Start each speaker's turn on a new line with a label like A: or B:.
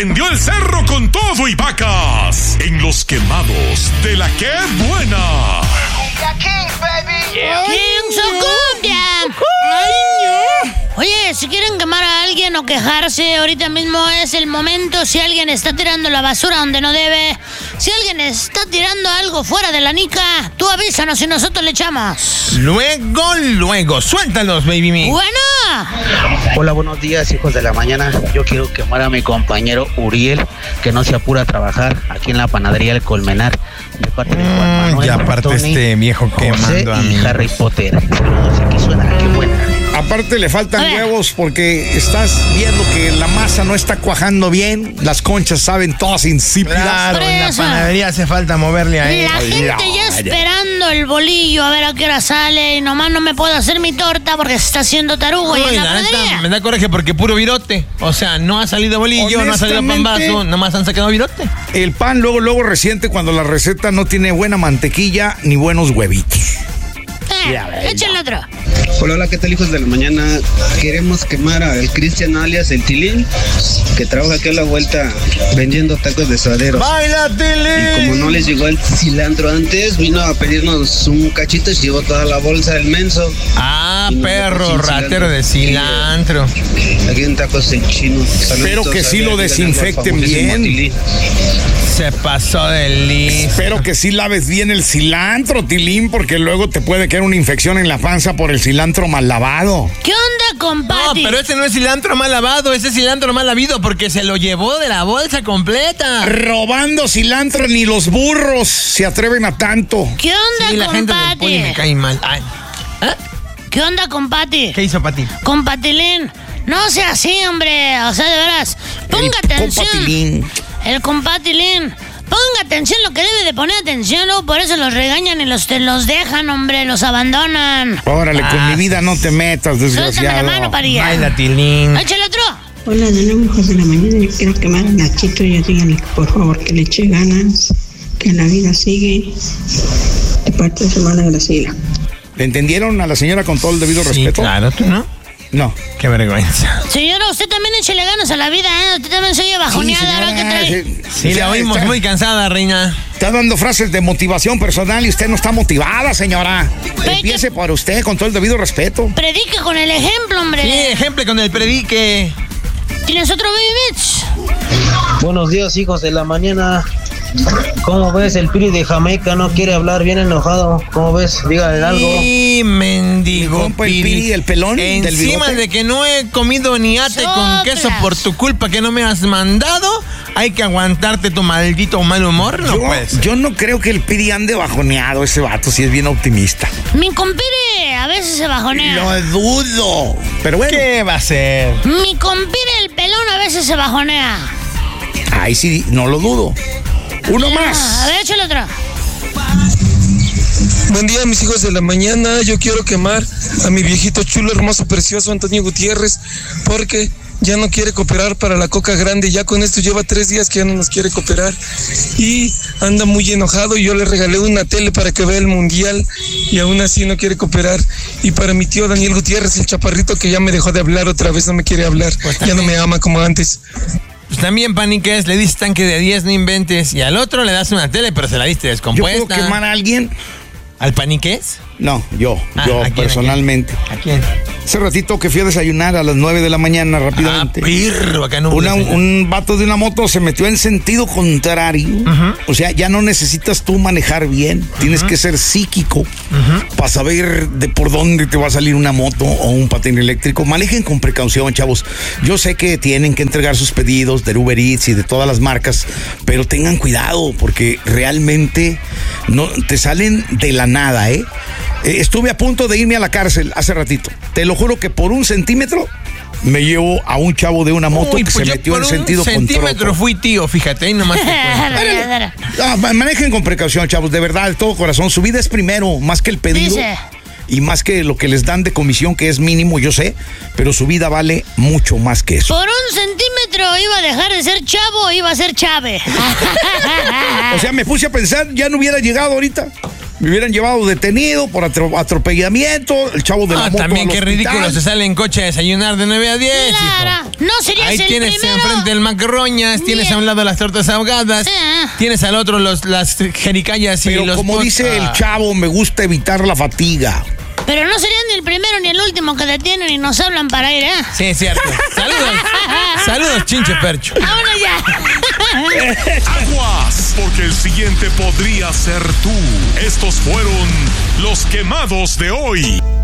A: prendió el cerro con todo y vacas en los quemados de la que buena.
B: Kings, baby. Yeah.
C: Kings of Cumbia. Oye, si quieren quemar a alguien o quejarse, ahorita mismo es el momento. Si alguien está tirando la basura donde no debe, si alguien está tirando algo fuera de la nica, tú avísanos y nosotros le echamos.
D: Luego, suéltalos, baby me.
C: Bueno.
E: Hola, buenos días, hijos de la mañana. Yo quiero quemar a mi compañero Uriel, que no se apura a trabajar aquí en la panadería del Colmenar, de parte de Juan Manuel,
D: y aparte
E: Tony,
D: este viejo quemando
E: José
D: a mí.
E: y Harry Potter. Saludos, aquí suena, qué buena.
F: Aparte le faltan huevos porque estás viendo que la masa no está cuajando bien, las conchas saben todas insípidas.
D: Claro, en la panadería hace falta moverle a él.
C: La gente ya esperando el bolillo a ver a qué hora sale y nomás no me puedo hacer mi torta porque se está haciendo tarugo.
D: No, y la neta, me da coraje porque puro virote. O sea, no ha salido bolillo, no ha salido panbazo, nomás han sacado virote.
F: El pan luego resiente cuando la receta no tiene buena mantequilla ni buenos huevitos.
C: Échale otro.
G: Hola, ¿qué tal, hijos de la mañana? Queremos quemar al Cristian alias el Tilín, que trabaja aquí a la vuelta vendiendo tacos de suaderos.
D: ¡Baila, Tilín!
G: Y como no les llegó el cilantro antes, vino a pedirnos un cachito y se llevó toda la bolsa del menso.
D: Ah, perro, ratero de cilantro.
G: Aquí en tacos en chino.
F: Espero que sí lo desinfecten bien.
G: Tilín.
D: Se pasó de listo.
F: Espero que sí laves bien el cilantro, Tilín, porque luego te puede quedar una infección en la panza por el cilantro mal lavado.
C: ¿Qué onda, compadre?
D: No, pero ese no es cilantro mal lavado, ese es cilantro mal habido porque se lo llevó de la bolsa completa.
F: Robando cilantro, ni los burros se atreven a tanto.
C: ¿Qué onda,
D: sí, la gente del Poli me cae mal.
C: ¿Qué onda, compati?
D: ¿Qué hizo Pati?
C: Compatilín, no sea así, hombre. O sea, de veras, ponga atención.
F: Compatilín.
C: El compatilín. Ponga atención lo que debe de poner atención, luego por eso los regañan y los dejan, hombre, los abandonan.
F: Órale, con mi vida no te metas, desgraciado.
C: Suéltame la mano, paría.
D: Baila, Tilín.
C: Échale otro.
H: Hola, de nuevo, hijos de la mañana. Yo quiero quemar a Nachito y díganle que por favor que le eche ganas, que la vida sigue. De parte de su hermana Graciela.
F: ¿Le entendieron a la señora con todo el debido respeto?
D: Claro, ¿tú no?
F: No.
D: Qué vergüenza.
C: Señora, usted también échele ganas a la vida, ¿eh? Usted también se oye bajoneada, ¿ahora qué trae?
D: Sí, la oímos muy cansada, reina.
F: Está dando frases de motivación personal y usted no está motivada, señora. Empiece por usted con todo el debido respeto.
C: Predique con el ejemplo, hombre.
D: Sí, ejemplo con el predique.
C: ¿Tienes otro baby bitch?
E: Buenos días, hijos de la mañana. ¿Cómo ves? El Piri de Jamaica no quiere hablar, bien enojado. ¿Cómo ves? Dígale algo.
D: Sí, mendigo
F: Piri, el pelón del
D: encima
F: bigote.
D: de que no he comido ni ate con queso por tu culpa que no me has mandado, hay que aguantarte tu maldito mal humor, ¿no?
F: Yo no creo que el Piri ande bajoneado, ese vato, si es bien optimista.
C: Mi compire a veces se bajonea.
F: Lo dudo. Pero bueno.
D: ¿Qué va a ser?
C: Mi compire el pelón a veces se bajonea.
F: Ay, sí, no lo dudo. Uno más.
C: A ver, échale otro.
I: Buen día, mis hijos de la mañana. Yo quiero quemar a mi viejito chulo, hermoso, precioso Antonio Gutiérrez, porque ya no quiere cooperar para la Coca Grande. Ya con esto lleva 3 días que ya no nos quiere cooperar y anda muy enojado. Yo le regalé una tele para que vea el mundial y aún así no quiere cooperar. Y para mi tío Daniel Gutiérrez, el chaparrito que ya me dejó de hablar otra vez, no me quiere hablar, pues ya no me ama como antes.
D: Pues también, Paniques, le diste tanque de 10, no inventes. Y al otro le das una tele, pero se la diste descompuesta.
F: ¿Yo puedo quemar a alguien?
D: ¿Al Paniques?
F: No, yo
D: ¿a quién,
F: personalmente.
D: ¿A quién?
F: Hace ratito que fui a desayunar a las 9 de la mañana rápidamente.
D: Pirro, acá no
F: un vato de una moto se metió en sentido contrario. O sea, ya no necesitas tú manejar bien. Tienes que ser psíquico para saber de por dónde te va a salir una moto o un patín eléctrico. Manejen con precaución, chavos. Yo sé que tienen que entregar sus pedidos de Uber Eats y de todas las marcas, pero tengan cuidado porque realmente no te salen de la nada, ¿eh? Estuve a punto de irme a la cárcel hace ratito. Te lo juro que por 1 centímetro me llevo a un chavo de una moto que se metió en sentido contrario. Por 1 centímetro
D: fui tío, fíjate, ahí nomás te cuento.
F: Manejen con precaución, chavos, de verdad, de todo corazón. Su vida es primero, más que el pedido.
C: Dice.
F: Y más que lo que les dan de comisión, que es mínimo, yo sé, pero su vida vale mucho más que eso.
C: Por 1 centímetro iba a dejar de ser chavo, iba a ser chave.
F: O sea, me puse a pensar, ya no hubiera llegado ahorita. Me hubieran llevado detenido por atropellamiento, el chavo de la moto
D: también
F: al
D: qué
F: hospital.
D: ridículo, se sale en coche a desayunar de 9 a 10.
C: Claro,
D: hijo.
C: no serías
D: Ahí
C: el
D: tienes
C: primero.
D: enfrente el macarroñas, tienes a un lado las tortas ahogadas, tienes al otro las jericayas y
F: Pero
D: los
F: como dice el chavo, me gusta evitar la fatiga.
C: Pero no serían ni el primero ni el último que detienen y nos hablan para ir, ¿eh?
D: Sí, es cierto. Saludos, Chinche Percho.
C: ¡Vámonos ya!
A: Aguas, porque el siguiente podría ser tú. Estos fueron los quemados de hoy.